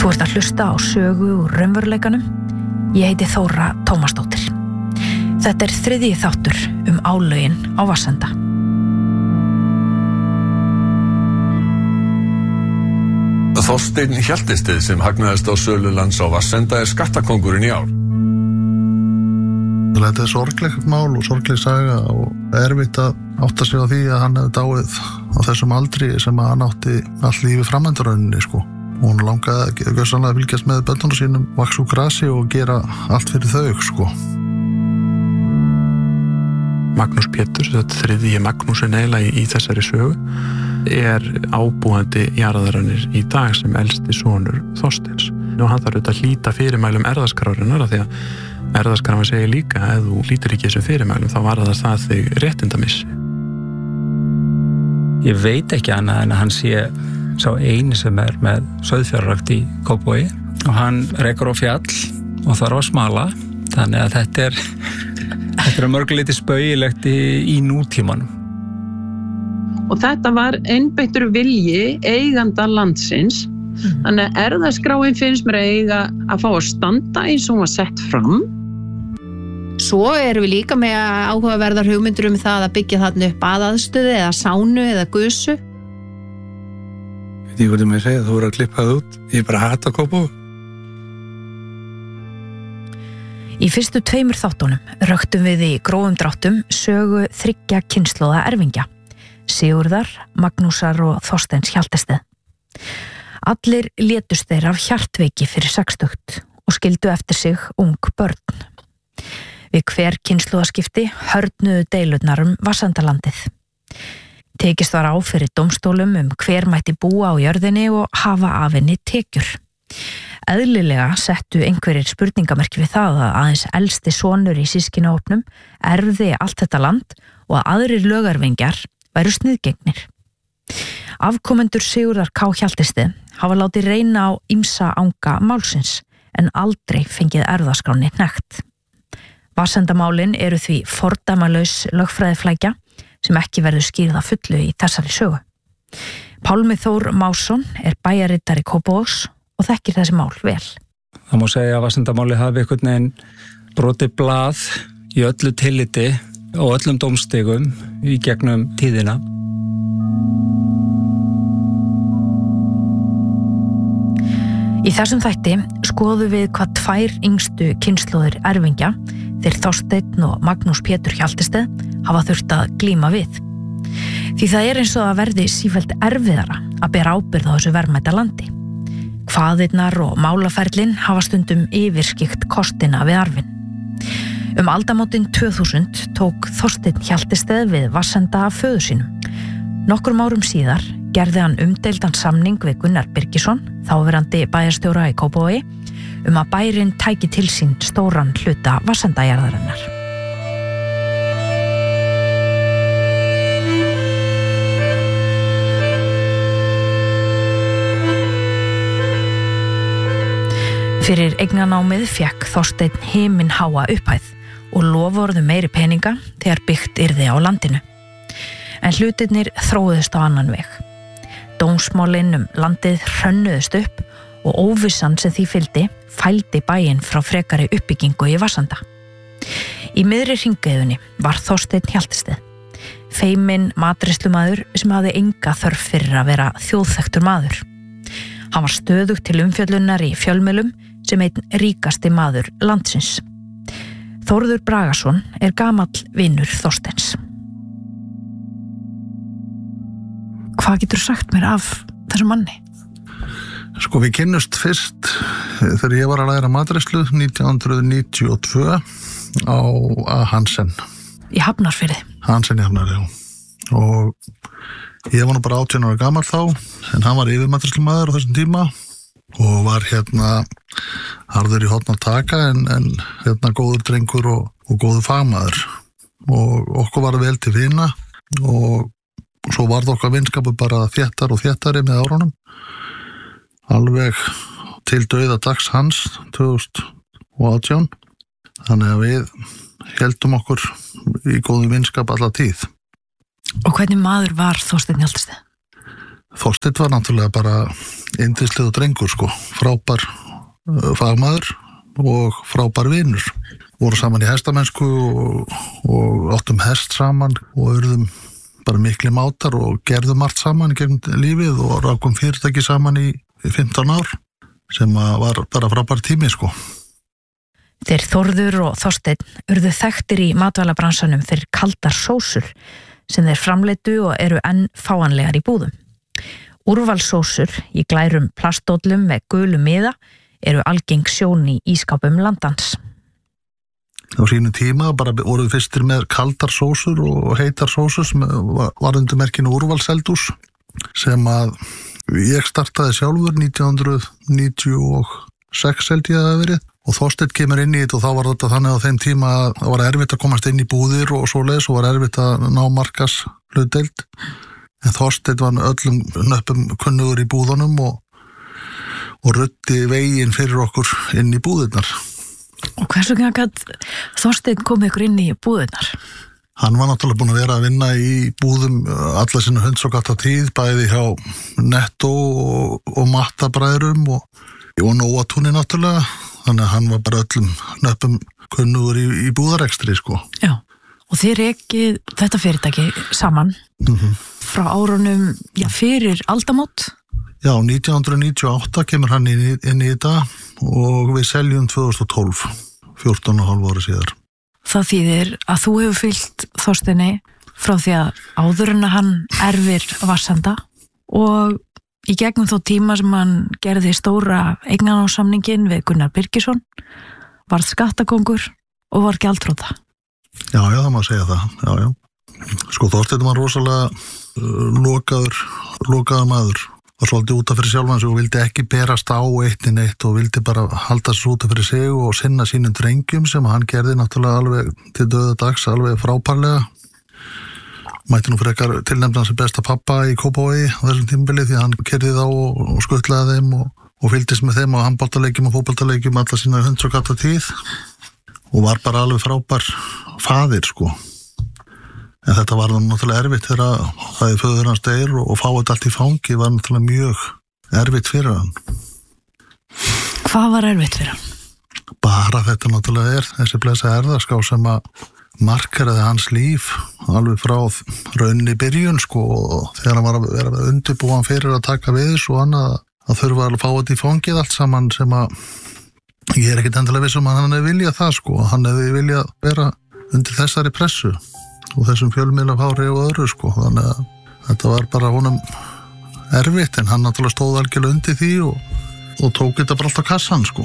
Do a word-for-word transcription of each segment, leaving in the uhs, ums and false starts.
Þú ert að hlusta á sögu úr raunveruleikanum. Ég heiti Þóra Tómasdóttir. Þetta er þriðji þáttur um álögin á Vatnsenda. Þorsteinn Hjaltested sem hagnaðist á sölu lands á Vatnsenda er skattakóngurinn í ár. Þetta er sorglegt mál og sorgleg saga og erfitt að átta sig á því að hann hefði dáið á þessum aldri sem að hann átti all lífi framhaldurrauninni, sko. Og hún langaði gjörsamlega að fylgjast með börnunum sínum, vaxa úr grasi og gera allt fyrir þau, sko. Magnús Péturs, þetta þriðji Magnúsin eiginlega í, í þessari sögu, er ábúandi jarðarinnar í dag sem elsti sonur Þorsteins. Og hann þarf auðvitað að hlíta fyrirmælum erfðaskrárinnar af því að erfðaskráin segir líka að ef þú hlítir ekki þessum fyrirmælum þá var það það þig réttindamissi. Ég veit ekki annað en að hann sé sá eini sem er með sauðfjárrækt í Kópavogi og hann rekur á fjall og þarf að smala, þannig að þetta er þetta er mörguleiti spaugilegt í, í nútímanum. Og þetta var einbeittur vilji eiganda landsins, mm. þannig að erfðaskráin finnst mér að eiga að fá að standa eins og hún var sett fram. Svo erum við líka með áhugaverðar hugmyndur um það að byggja þarna upp aðaðstöðu eða sánu eða gusu. Ég veit ekki hvað ég segja, þú voru að klippa það út. Ég bara hata Kópavog. Í fyrstu tveimur þáttunum röktum við í grófum dráttum sögu þriggja kynslóða erfingja, Sigurðar, Magnúsar og Þorsteins Hjaltested. Allir létust þeir af hjartveiki fyrir sextugt og skildu eftir sig ung börn. Við hver kynslóðaskipti hörnuðu deilurnar um Vatnsendalandið. Tekist var á fyrir dómstólum um hver mætti búa á jörðinni og hafa af henni tekjur. Eðlilega settu einhverjir spurningamerki við það að aðeins elsti sonur í systkinahópnum erfði allt þetta land og að aðrir lögarvingjar væru sniðgengnir. Afkomendur Sigurðar K. Hjaltested hafa látið reyna á ýmsa anga málsins en aldrei fengið erfðaskráni hnekkt. Vatnsendamálin eru því fordæmalaus lögfræðiflækja sem ekki verður skýrð að fullu í þessari sögu. Pálmi Þór Másson er bæjarritari Kópavogs og þekkir þessi mál vel. Það má segja að Vatnsendamáli hafi einhvern veginn brotið blað í öllu tilliti og öllum dómstigum í gegnum tíðina. Í þessum þætti skoðum við hvað tvær yngstu kynslóðir erfingja, þeir Þorsteinn og Magnús Pétur Hjaltested, hafa þurft að glíma við. Því það er eins og að verði sífellt erfiðara að bera ábyrgð á þessu verðmæta landi. Kvaðirnar og málaferlin hafa stundum yfirskikt kostina við arfinn. Um aldamótin tvö þúsund tók Þorsteinn Hjaltested við Vatnsenda af föður sínum. Nokkrum árum síðar gerði hann umdeildan samning við Gunnar Birgisson, þáverandi bæjarstjóra í Kópavogi, um að bærinn tæki til sín stóran hluta Vatnsendajarðarinnar. Fyrir eignanámið fékk Þorsteinn himinháa upphæð og loforðu meiri peninga þegar byggt yrði á landinu. En hlutirnir þróðust á annan veg. Dómsmálin um landið hrönnuðust upp og óvissan sem því fylgdi fældi bæinn frá frekari uppbyggingu í Vatnsenda. Í miðri hringeiðunni var Þorsteinn Hjaltested, feiminn matreiðslumaður sem hafði enga þörf fyrir að vera þjóðþekktur maður. Hann var stöðugt til umfjöllunar í fjölmiðlum sem einn ríkasti maður landsins. Þórður Bragason er gamall vinur Þorsteins. Hvað getur sagt mér af þessum manni? Sko, við kynnust fyrst þegar ég var að læra matreiðslu nítján hundruð níutíu og tvö á A. Hansen. Í Hafnarfirði. Hansen í Hafnarfirði, já. Og ég var nú bara átján ára gamall þá, en hann var yfirmatreiðslumaður á þessum tíma og var hérna harður í horn að taka en, en hérna góður drengur og, og góður fagmaður. Og okkur var vel til vina og svo varð okkar vinskapur bara þéttar og þéttari með árunum. Alveg til dauða dags hans tvö þúsund og átján. Þannig að við héldum okkur í góðum vinskap alla tíð. Og hvernig maður var Þorsteinn Hjaltested? Þorsteinn var náttúrulega bara yndislegur drengur sko, frábær uh, fagmaður og frábær vinur. Voru saman í hestamennsku og, og áttum hest saman og urðum bara mikli mátar og gerðum margt saman í gegnum lífið og rákum fyrirtæki saman í, í fimmtán ár sem var bara frábær tími sko. Þeir Þórður og Þorsteinn urðu þekktir í matvælabransanum fyrir kaldar sósur sem þeir framleitu og eru enn fáanlegar í búðum. Úrvalssósur í glærum plastóllum með gulu miða eru algeng sjón í ískápum landans. Á sínu tíma bara voruð fyrstir með kaldar sósur og heitar sósur sem var undir merkinu Úrvalseldús sem að ég startaði sjálfur nítján hundruð níutíu og sex held ég að það verið og Þorsteinn kemur inn í þetta og þá var þetta þannig á þeim tíma að það var erfitt að komast inn í búðir og svoleiðis og var erfitt að ná markas hlutdeild. En Þorsteinn var öllum nöppum kunnugur í búðunum og, og ruddi veginn fyrir okkur inn í búðirnar. Og hversu gat Þorsteinn komið ykkur inn í búðirnar? Hann var náttúrulega búin að vera að vinna í búðum alla sinna hunds og gata tíð, bæði hjá Netto og, og Mattabræðrum og, og Nóatúni náttúrulega. Þannig að hann var bara öllum nöppum kunnugur í, í búðarekstri sko. Já, og þið rekið þetta fyrirtæki saman. Mhm. Frá árunum já, fyrir aldamót? Já, nítján hundruð níutíu og átta kemur hann inn í, inn í þetta og við seljum tvö þúsund og tólf, fjórtán og hálf ára síðar. Það þýðir að þú hefur fylgt Þorsteini frá því að áður en að hann erfir Varsenda og í gegnum þó tíma sem hann gerði stóra eignanásamningin við Gunnar Birgisson, varð skattakongur og var gjaldþrota. Já, já, það má segja það, já, já. Sko Þorsteinn var rosalega uh, lokaður, lokaður maður. Var svolítið út af fyrir sjálfan sig og vildi ekki berast á eitt í neitt og vildi bara halda sér út af fyrir sig og sinna sínum drengjum sem hann gerði náttúrulega alveg til dauða dags, alveg frábærlega. Mætti nú frekar tilnefna sem besta pappa í Kópavogi á þessum tímabili því að hann kerði þá og, og skuttlaði þeim og, og fylgdist með þeim á handboltaleikjum og fótboltaleikjum alla sína hunds og gata tíð og var bara alveg frábær faðir sko. En þetta var náttúrulega erfitt þegar það er föður hans deyr og, og fáið allt í fangi var náttúrulega mjög erfitt fyrir hann. Hvað var erfitt fyrir hann? Bara þetta náttúrulega er þessi blessa erðaská sem að markeraði hans líf alveg frá rauninni í byrjun sko og þegar hann var að vera undirbúan fyrir að taka við þessu og annað að þurfa að fá þetta í fangið allt saman sem að ég er ekkert endilega viss um að hann hefði viljað það sko hann hefði viljað vera undir þessari pressu og þessum fjölmiðlafári og öðru sko þannig að þetta var bara honum erfitt en hann náttúrulega stóð algjörlega undir því og, og tók þetta bara allt á kassan sko.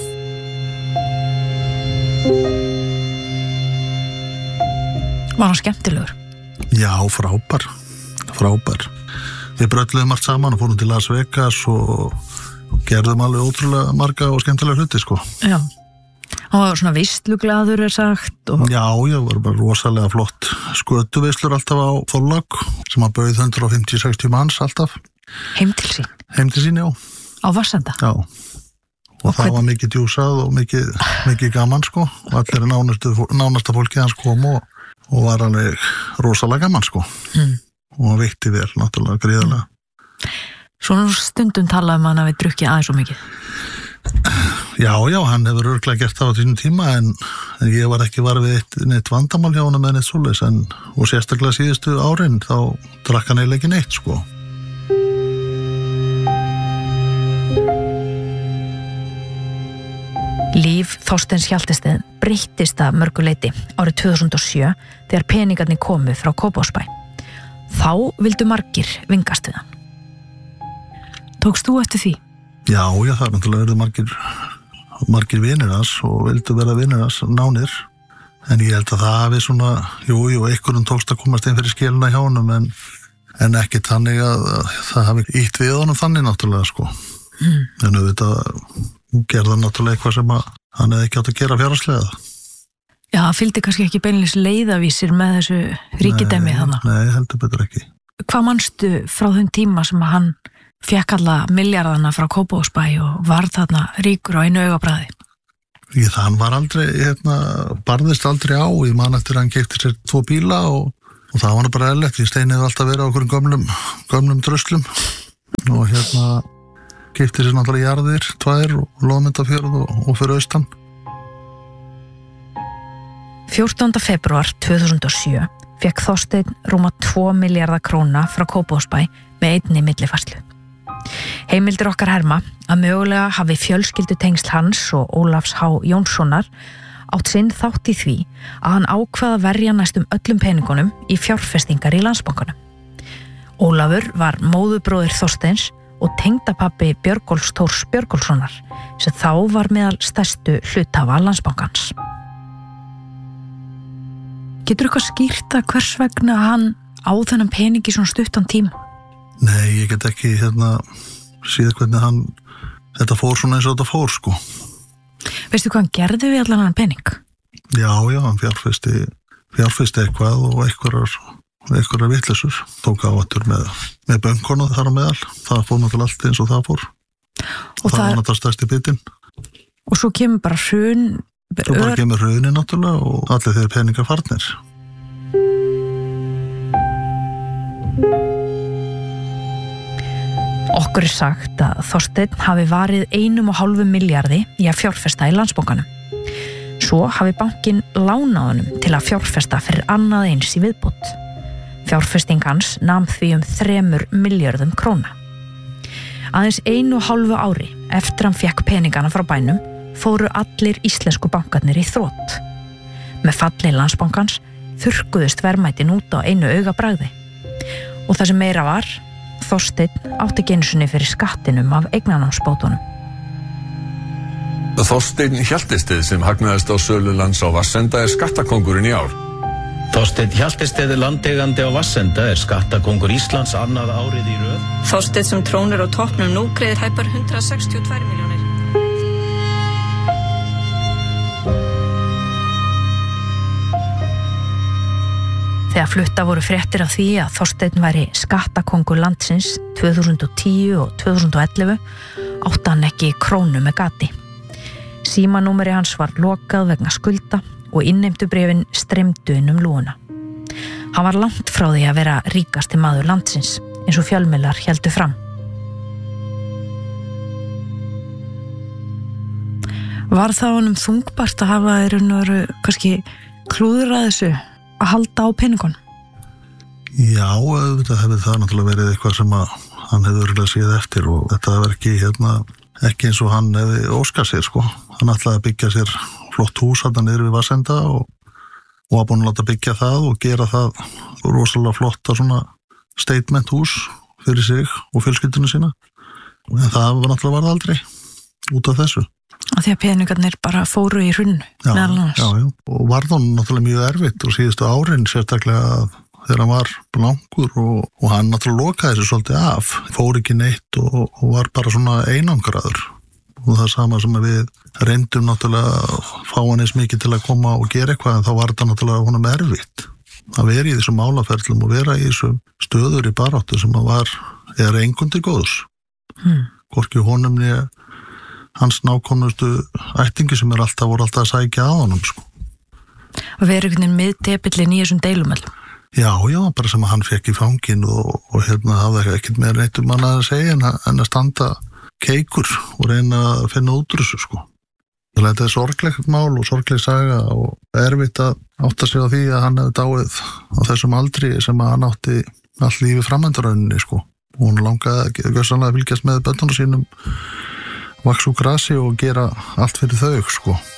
Var hann skemmtilegur? Já, frábær frábær. Við brölluðum allt saman og fórum til Las Vegas og gerðum alveg ótrúlega marga og skemmtilega hluti sko. Já. Hann var svona vissluglaður er sagt og... Já, já, var bara rosalega flott skötuvislur alltaf á Þorlák sem að bauð hundrað fimmtíu til sextíu manns alltaf. Heim til sín? Heim til sín, já. Á Varsenda? Já. Og, og það hvern... var mikið djúsað og mikið, mikið gaman sko. Og allir nánastu, nánasta fólki hans kom og, og var alveg rosalega gaman sko. Mm. Og hann veitti vel, náttúrulega, gríðarlega. Svona stundum talaði um hann að við drukkið aðeins svo mikið. Já, já, hann hefur örugglega gert það á þessum tíma en, en ég var ekki var við eitt, neitt vandamál hjá hann með neitt svoleiðis en og sérstaklega síðustu árin þá drakk hann eiginlega ekki neitt sko. Líf Þorsteins Hjaltested breyttist að mörgu leyti árið tvö þúsund og sjö þegar peningarnir komu frá Kópavogsbæ. Þá vildu margir vingast við hann. Tókst þú eftir því? Já, já, það er náttúrulega verið margir, margir vinir hans og vildu vera vinir hans nánir. En ég held að það hafi svona, jú, jú, einhverjum tókst að komast inn fyrir skiluna hjá honum en, en ekki þannig að, að það hafi ítt við honum þannig náttúrulega, sko. Mm. En auðvitað gerði hann náttúrulega eitthvað sem að hann hefði ekki átt að gera fjárhagslega. Já, það fylgdi kannski ekki beinlis leiðavísir með þessu ríkidæmi þannig. Nei, heldur betur ekki. Hvað manstu frá þeim tíma sem að hann fekk alla miljardana frá Kópavogsbæ og var þarna ríkur á einu augabræði? Ég, það hann var aldrei, hérna, barðist aldrei á, ég man eftir að hann keypti sér tvo bíla og, og það var bara eðlilegt, ég Steini hefði alltaf verið á okkur gömlum, gömlum dröslum og hérna keypti sér náttúrulega jarðir, tvær og Loðmyndafjörð og, og fyrir austan. fjórtánda febrúar tvö þúsund og sjö fékk Þorsteinn rúma tvo milljarða króna frá Kópavogsbæ með einni millifærslu. Heimildir okkar herma að mögulega hafi fjölskyldutengsl hans og Ólafs H. Jónssonar átt sinn þátt í því að hann ákvað að verja næstum öllum peningunum í fjárfestingar í Landsbankanum. Ólafur var móðurbróðir Þorsteins og tengdapabbi Björgólfs Þórs Björgólfssonar sem þá var meðal stærstu hluthafa Landsbankans. Getur eitthvað skýrt að hvers vegna hann á þennan peningi svona stuttan tíma? Nei, ég get ekki hérna síða hvernig hann þetta fór svona eins og þetta fór sko. Veistu hvað hann gerði við allan hann pening? Já, já, hann fjárfesti fjárfesti eitthvað og einhverjar einhverjar vitleysur, tók áhættur með, með bönkunum þar á meðal, það fór náttúrulega allt eins og það fór og, og það var náttúrulega stærsti bitinn. Og svo kemur bara hrun Svo bara kemur hruni náttúrulega og allir þeir peningar farnir. Okkur er sagt að Þorsteinn hafi varið einum og hálfu milljarði í að fjárfesta í Landsbankanum. Svo hafi bankinn lánað honum til að fjárfesta fyrir annað eins í viðbót. Fjárfesting hans nam því um þremur milljörðum króna. Aðeins einu og hálfu ári eftir hann fékk peningana frá bænum fóru allir íslensku bankarnir í þrot. Með falli Landsbankans þurrkuðust verðmætin út á einu augabragði. Og það sem meira var, Þorsteinn átti ekki einu sinni fyrir skattinum af eignanámsbótunum. Þorsteinn Hjaltested sem hagnaðist á sölu lands á Vatnsenda er skattakóngurinn í ár. Þorsteinn Hjaltested landeigandi á Vatnsenda er skattakóngur Íslands annað árið í röð. Þorsteinn sem trónir á toppnum nú greiðir hæpar hundrað sextíu og tvær milljónir. Þegar flutta voru fréttir af því að Þorsteinn væri skattakóngur landsins tvö þúsund og tíu og tvö þúsund og ellefu átti hann ekki krónu með gati. Símanúmeri hans var lokað vegna skulda og innheimtubréfin streymdu inn um lúguna. Hann var langt frá því að vera ríkasti maður landsins eins og fjölmiðlar héldu fram. Var það honum þungbart að hafa í raun og veru kannski klúður að þessu að halda á peningunum? Já, þetta hefði það náttúrulega verið eitthvað sem að hann hefði örgulega séð eftir og þetta hefði ekki, hérna, ekki eins og hann hefði óskað sér sko. Hann ætlaði að byggja sér flott hús þarna niður við Vatnsenda og, og var búinn að láta byggja það og gera það rosalega flotta svona statement hús fyrir sig og fjölskyldunum sína. En það var náttúrulega varð aldrei út af þessu. Og því að peningarnir bara fóru í hrunnu meðal annars. Já, já, og var það náttúrulega mjög erfitt og síðustu árin sérstaklega þegar hann var blankur og, og hann náttúrulega lokaði þessu svolítið af, fór ekki neitt og, og var bara svona einangraður. Og það sama sem að við reyndum náttúrulega að fá hann eins mikið til að koma og gera eitthvað en þá var þetta náttúrulega honum erfitt. Að vera í þessum málaferlum og vera í þessum stöður í baráttu sem að var, er engun til góðs. Hmm. Hvorki honum niður hans nákomnustu ættingi sem er alltaf voru alltaf að sækja að honum sko. Og verið einhvern veginn miðdepillin í þessum deilumöllum. Já, já, bara sem að hann fekk í fangin og, og hérna hafði ekkert meira neitt um hann að segja en, en að standa keikur og reyna að finna út úr þessu sko. Þetta er sorglegt mál og sorgleg saga og erfitt að átta sig á því að hann hefði dáið á þessum aldri sem að hann átti allt lífi framhaldurrauninni sko. Og hún langaði að fylgjast með börnunum sínum vaks úr grasi og gera allt fyrir þau sko.